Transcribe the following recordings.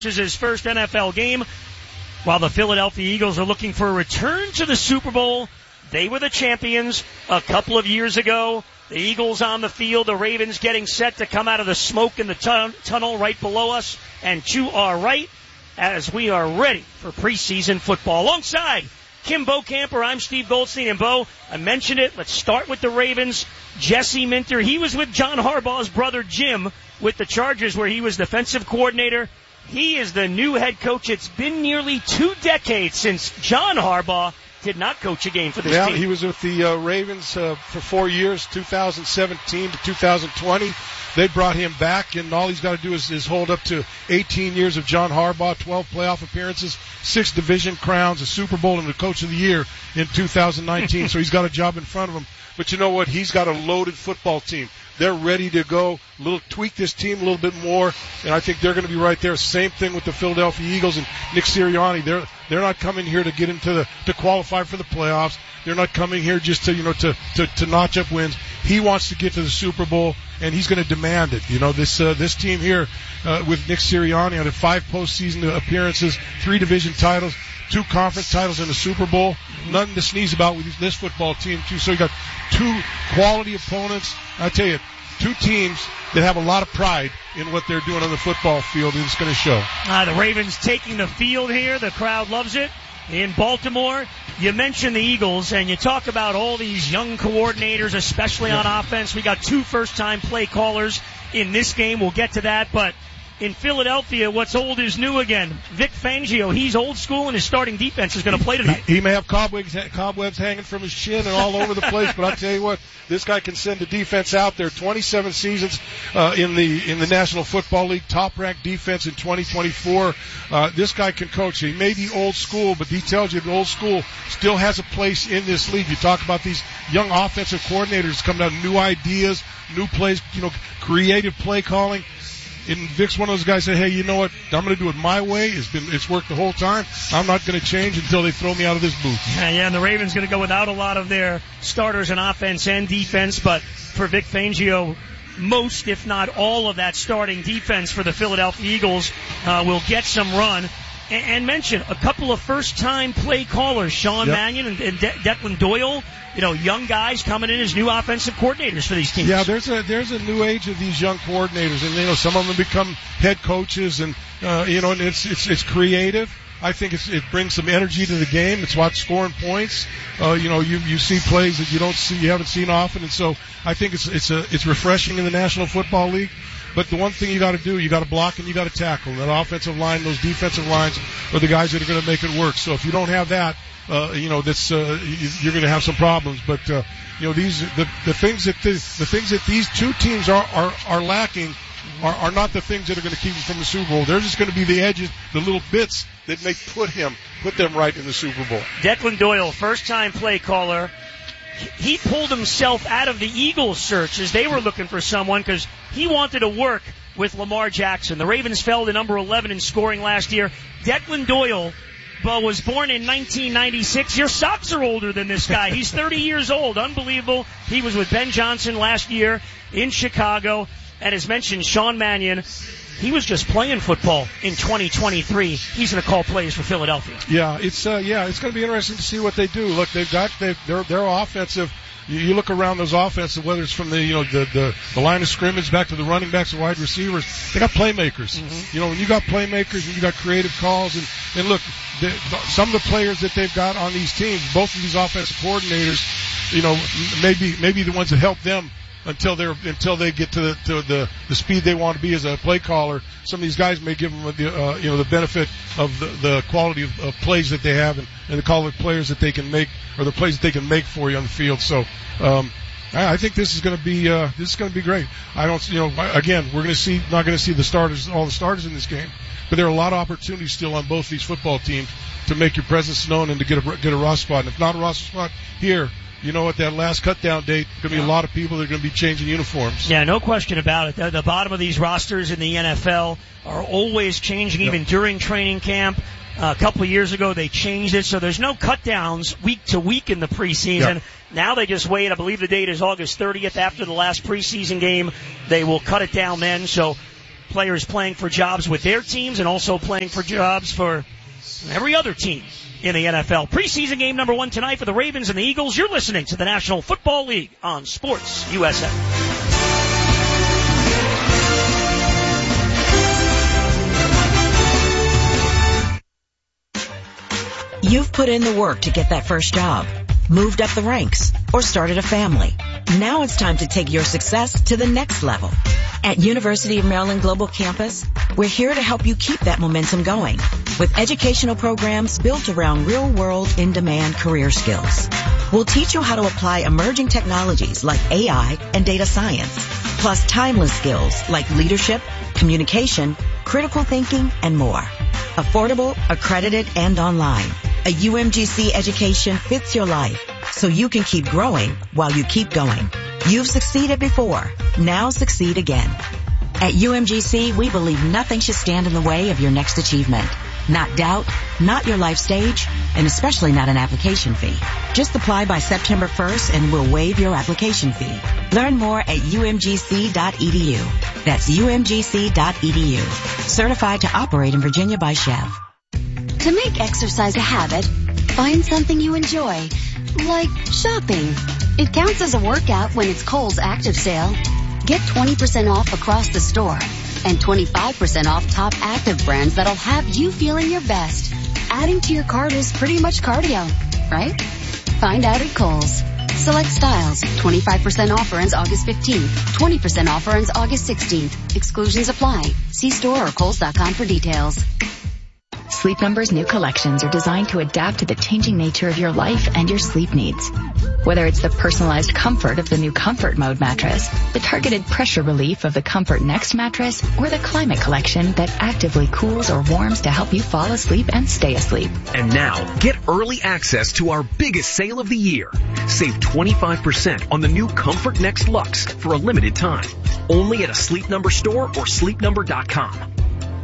This is his first NFL game. While the Philadelphia Eagles are looking for a return to the Super Bowl, they were the champions a couple of years ago. The Eagles on the field, the Ravens getting set to come out of the smoke in the tunnel right below us. And to our right, as we are ready for preseason football. Alongside Kim Bokamper, I'm Steve Goldstein. And Bo, I mentioned it. Let's start with the Ravens. Jesse Minter, he was with John Harbaugh's brother Jim with the Chargers, where he was defensive coordinator. He is the new head coach. It's been nearly 2 decades since John Harbaugh did not coach a game for this team. Yeah, he was with the Ravens for 4 years, 2017 to 2020. They brought him back, and all he's got to do is hold up to 18 years of John Harbaugh, 12 playoff appearances, 6 division crowns, a Super Bowl, and the Coach of the Year in 2019. So he's got a job in front of him. But you know what? He's got a loaded football team. They're ready to go. Tweak this team a little bit more, and I think they're going to be right there. Same thing with the Philadelphia Eagles and Nick Sirianni. They're not coming here to get into to qualify for the playoffs. They're not coming here just to notch up wins. He wants to get to the Super Bowl, and he's going to demand it. This team here with Nick Sirianni had 5 postseason appearances, 3 division titles, 2 conference titles, and a Super Bowl. Nothing to sneeze about with this football team too. So you got 2 quality opponents. I tell you, 2 teams that have a lot of pride in what they're doing on the football field, and it's going to show. The Ravens taking the field here. The crowd loves it. In Baltimore, you mentioned the Eagles, and you talk about all these young coordinators, especially on offense. We got 2 first-time play callers in this game. We'll get to that, but in Philadelphia, what's old is new again. Vic Fangio, he's old school, and his starting defense is going to play tonight. He may have cobwebs hanging from his chin and all over the place, but I'll tell you what, this guy can send the defense out there. 27 seasons in the National Football League, top-ranked defense in 2024. This guy can coach. He may be old school, but he tells you that old school still has a place in this league. You talk about these young offensive coordinators coming out with new ideas, new plays, creative play calling. And Vic's one of those guys that, hey, you know what? I'm going to do it my way. It's worked the whole time. I'm not going to change until they throw me out of this booth. Yeah, and the Ravens going to go without a lot of their starters in offense and defense, but for Vic Fangio, most, if not all, of that starting defense for the Philadelphia Eagles will get some run. And mention a couple of first-time play callers, Sean Mannion and Declan Doyle. Young guys coming in as new offensive coordinators for these teams. Yeah, there's a new age of these young coordinators, and some of them become head coaches, and and it's creative. I think it brings some energy to the game. It's about scoring points. You see plays that you haven't seen often, and so I think it's refreshing in the National Football League. But the one thing you got to do, you got to block and you got to tackle. That offensive line, those defensive lines are the guys that are going to make it work. So if you don't have that, you're going to have some problems. But the things that these 2 teams are lacking are not the things that are going to keep them from the Super Bowl. They're just going to be the edges, the little bits that may put them right in the Super Bowl. Declan Doyle, first-time play caller. He pulled himself out of the Eagles search as they were looking for someone because he wanted to work with Lamar Jackson. The Ravens fell to number 11 in scoring last year. Declan Doyle was born in 1996. Your socks are older than this guy. He's 30 years old. Unbelievable. He was with Ben Johnson last year in Chicago. And as mentioned, Sean Mannion, he was just playing football in 2023. He's going to call plays for Philadelphia. Yeah, it's going to be interesting to see what they do. Look, they're offensive. You look around those offensive, whether it's from the line of scrimmage back to the running backs and wide receivers, they got playmakers. Mm-hmm. When you got playmakers and you got creative calls, and look, some of the players that they've got on these teams, both of these offensive coordinators, maybe the ones that help them until they get to the speed they want to be as a play caller. Some of these guys may give them the benefit of the quality of plays that they have and the quality of players that they can make, or the plays that they can make for you on the field. So I think this is going to be great. I don't again, we're going to not going to see all the starters in this game, but there are a lot of opportunities still on both these football teams to make your presence known and to get a roster spot. And if not a roster spot here, you know, at that last cut-down date, going to be a lot of people that are going to be changing uniforms. Yeah, no question about it. The bottom of these rosters in the NFL are always changing, even during training camp. A couple of years ago, they changed it, so there's no cut-downs week to week in the preseason. Yep. Now they just wait. I believe the date is August 30th. After the last preseason game, they will cut it down then. So players playing for jobs with their teams and also playing for jobs for every other team in the NFL. Preseason game number 1 tonight for the Ravens and the Eagles. You're listening to the National Football League on Sports USA. You've put in the work to get that first job, moved up the ranks, or started a family. Now it's time to take your success to the next level. At University of Maryland Global Campus, we're here to help you keep that momentum going with educational programs built around real-world, in-demand career skills. We'll teach you how to apply emerging technologies like AI and data science, plus timeless skills like leadership, communication, critical thinking, and more. Affordable, accredited, and online. A UMGC education fits your life so you can keep growing while you keep going. You've succeeded before. Now succeed again. At UMGC, we believe nothing should stand in the way of your next achievement. Not doubt, not your life stage, and especially not an application fee. Just apply by September 1st and we'll waive your application fee. Learn more at umgc.edu. That's umgc.edu. Certified to operate in Virginia by Chev. To make exercise a habit, find something you enjoy, like shopping. It counts as a workout when it's Kohl's Active Sale. Get 20% off across the store and 25% off top active brands that'll have you feeling your best. Adding to your cart is pretty much cardio, right? Find out at Kohl's. Select styles. 25% offer ends August 15th. 20% offer ends August 16th. Exclusions apply. See store or Kohls.com for details. Sleep Number's new collections are designed to adapt to the changing nature of your life and your sleep needs. Whether it's the personalized comfort of the new Comfort Mode mattress, the targeted pressure relief of the Comfort Next mattress, or the Climate Collection that actively cools or warms to help you fall asleep and stay asleep. And now, get early access to our biggest sale of the year. Save 25% on the new Comfort Next Luxe for a limited time. Only at a Sleep Number store or sleepnumber.com.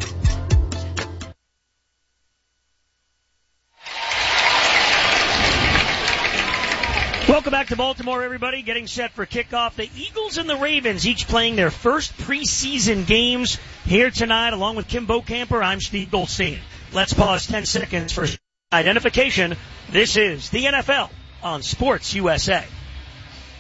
Welcome back to Baltimore, everybody. Getting set for kickoff. The Eagles and the Ravens each playing their first preseason games here tonight. Along with Kim Bokamper, I'm Steve Goldstein. Let's pause 10 seconds for identification. This is the NFL on Sports USA.